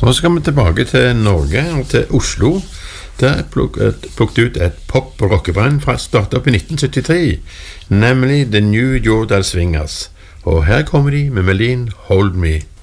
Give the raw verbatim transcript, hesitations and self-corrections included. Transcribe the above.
Så skal vi tilbake til Norge, og til Oslo. Der plukket ut et pop- og rockeband fra startet opp i nitten syttitre, nemlig The New Jordal Swingers. Og her kommer de med melodien Hold Me.